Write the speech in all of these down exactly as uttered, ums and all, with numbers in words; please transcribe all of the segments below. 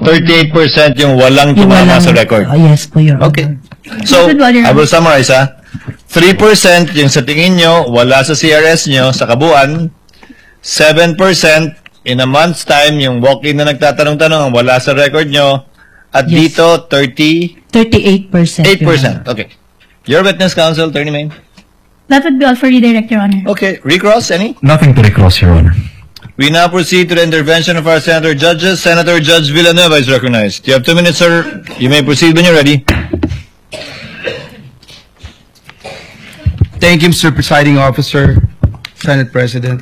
thirty-eight percent yung walang Yung tumama walang- sa record. Oh, yes po, Your Okay. Honor. So, Good one, Your I will Honor. summarize ha. three percent yung sa tingin nyo, wala sa C R S nyo, sa kabuuan. seven percent in a month's time, yung walk-in na nagtatanong-tanong, wala sa record nyo. At Yes. dito, thirty-eight thirty-eight percent. percent. Okay. Your witness counsel, Attorney Maine. That would be all for redirect, Your Honor. Okay. Recross, any? Nothing to recross, Your Honor. We now proceed to the intervention of our Senator Judges. Senator Judge Villanueva is recognized. You have two minutes, sir. You may proceed when you're ready. Thank you, Mister Presiding Officer, Senate President.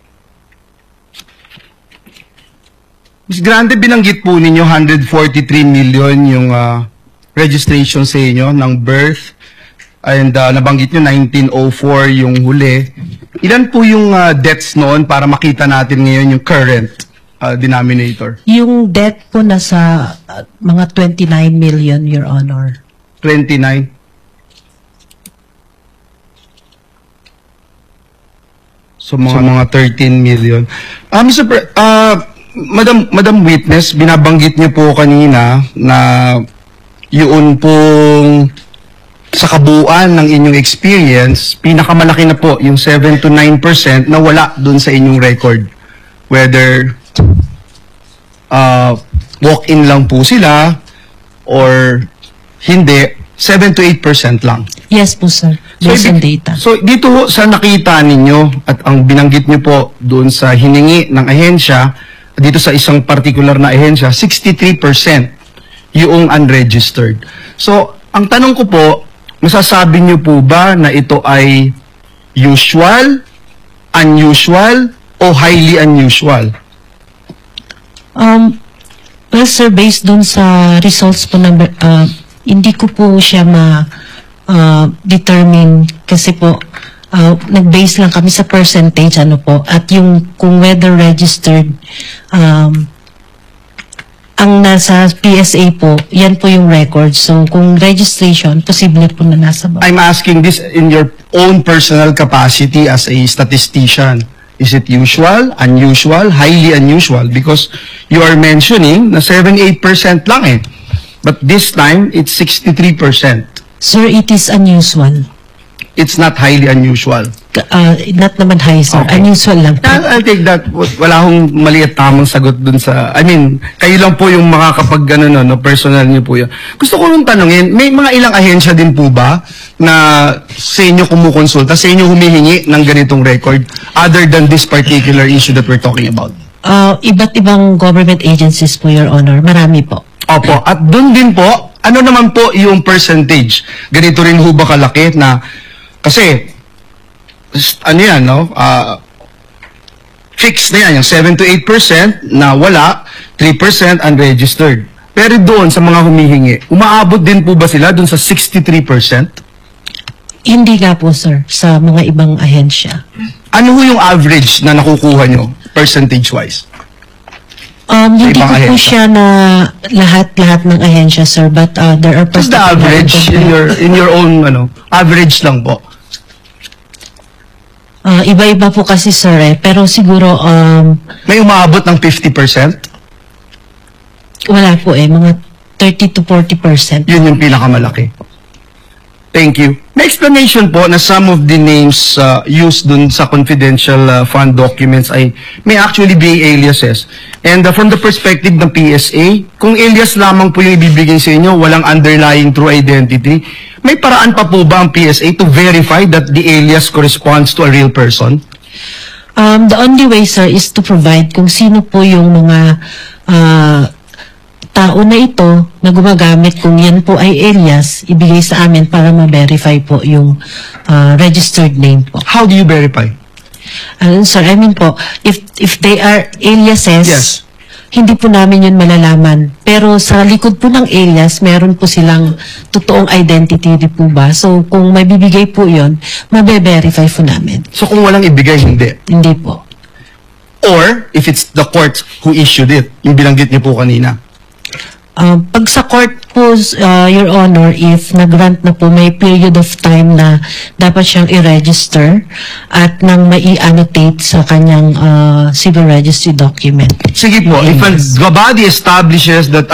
Miz Grande, binanggit po ninyo one hundred forty-three million yung ah, registration sa inyo ng birth and ah, nabanggit nyo nineteen oh four yung huli. Ilan po yung ah, deaths noon para makita natin ngayon yung current ah, denominator? Yung debt po nasa uh, mga twenty-nine million, Your Honor. twenty-nine. So mga mga thirteen million. Ah, Mister Pre- ah, Madam Madam Witness, binabanggit niyo po kanina na yun pong sa kabuuan ng inyong experience, pinakamalaki na po yung seven to nine percent na wala dun sa inyong record. Whether uh, walk-in lang po sila or hindi, seven to eight percent lang. Yes po, sir. Based on di- data. So, dito ho, sa nakita ninyo at ang binanggit nyo po doon sa hiningi ng ahensya, dito sa isang particular na ahensya, sixty-three percent yung unregistered. So, ang tanong ko po, masasabi nyo po ba na ito ay usual, unusual, o highly unusual? Um, well, sir, based dun sa results po ng, uh, hindi ko po siya ma-determine kasi po, uh, nag-base lang kami sa percentage, ano po, at yung kung whether registered, um, ang nasa P S A po, yan po yung record. So, kung registration, posible po na nasa baba. I'm asking this in your own personal capacity as a statistician. Is it usual, unusual, highly unusual? Because you are mentioning na seven to eight percent lang eh. But this time, it's sixty-three percent. Sir, it is unusual. It's not highly unusual. Uh, not naman high, sir. Okay. Unusual lang po. I'll, I'll take that. Wala akong mali at tamang sagot dun sa, I mean, kayo lang po yung makakapag, ano, no, no, personal niyo po yun. Gusto ko nung tanungin, may mga ilang ahensya din po ba na sa inyo kumukonsulta, sa inyo humihingi ng ganitong record other than this particular issue that we're talking about? Uh, iba't ibang government agencies po, Your Honor. Marami po. Opo. At dun din po, ano naman po yung percentage? Ganito rin ho ba kalaki na, kasi, s- ano yan, no? Ah, fixed na yan, yung seven to eight percent na wala, three percent unregistered. Pero doon sa mga humihingi, umaabot din po ba sila doon sa sixty-three percent? Hindi nga po, sir, sa mga ibang ahensya. Ano ho yung average na nakukuha nyo, percentage-wise? Um, hindi ibang ko po ahensya. siya na lahat-lahat ng ahensya, sir, but uh, there are Just the particular- average in your in your own, ano, average lang po. Uh, iba-iba po kasi, sir, eh. Pero siguro, um, May umaabot ng fifty percent? wala po eh. Mga thirty to forty percent. Yun yung pinakamalaki. Thank you. May explanation po na some of the names uh, used dun sa confidential uh, fund documents ay may actually be aliases. And uh, from the perspective ng P S A, kung alias lamang po yung ibibigay sa inyo, walang underlying true identity, may paraan pa po ba ang P S A to verify that the alias corresponds to a real person? Um, the only way, sir, is to provide kung sino po yung mga uh, tao na ito na gumagamit, kung yan po ay alias, ibigay sa amin para ma-verify po yung uh, registered name po. How do you verify? Uh, sir, I mean po, if if they are aliases, Yes. hindi po namin yun malalaman. Pero sa likod po ng alias, meron po silang totoong identity di po ba? So, kung may bibigay po yun, mabe-verify po namin. So kung walang ibigay, hindi. Hindi po. Or if it's the court who issued it, yung binanggit niyo po kanina. Uh, pag sa court po, uh, Your Honor, if nag-grant na po, may period of time na dapat siyang i-register at nang mai-annotate sa kanyang uh, civil registry document. Sige po, if a body establishes that